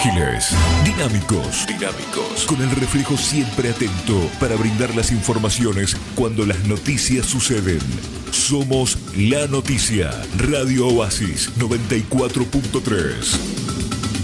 Ágiles, dinámicos, con el reflejo siempre atento para brindar las informaciones cuando las noticias suceden. Somos La Noticia, Radio Oasis 94.3.